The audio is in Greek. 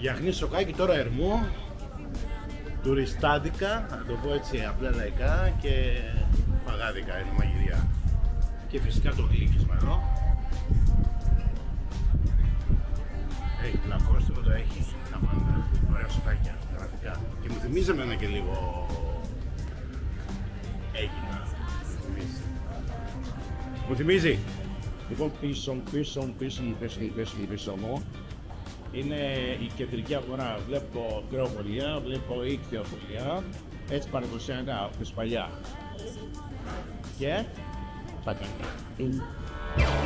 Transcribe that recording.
Γιαχνή Σοκάκη, τώρα Ερμού, τουριστάντικα, να το πω έτσι απλά λαϊκά, και παγάδικα είναι μαγειρία. Και φυσικά το γλύκισμα εδώ. Έχει πλακώστικο, το έχει τα πάντα. Ωραία σοκάκια, γραφικά. Και μου θυμίζει εμένα και λίγο Έγινα. Μου θυμίζει. Λοιπόν, πίσω μου είναι η κεντρική αγορά. Βλέπω κρεοπολία, βλέπω ικτιοπολία. Έτσι παραδοσιακά, από τη παλιά. Και... πατάκι.